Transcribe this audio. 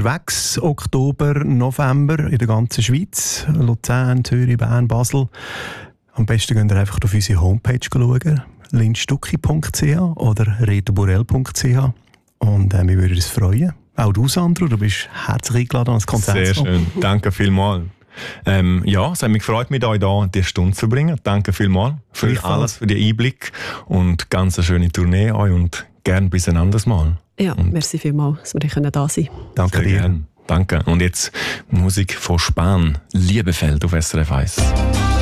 unterwegs, Oktober, November in der ganzen Schweiz, Luzern, Zürich, Bern, Basel. Am besten könnt ihr einfach auf unsere Homepage schauen, lindstucki.ch oder retoborell.ch, und wir würden uns freuen. Auch du, Sandro, du bist herzlich eingeladen ans Konzert. Sehr schön, danke vielmals. Ja, es hat mich gefreut, mit euch hier die Stunde zu verbringen. Danke vielmals für alles, für den Einblick und ganz eine schöne Tournee euch und gern bis ein anderes Mal. Ja, merci vielmals, dass wir da sein können. Danke dir. Gern. Danke. Und jetzt Musik von Span, Liebefeld auf SRF 1.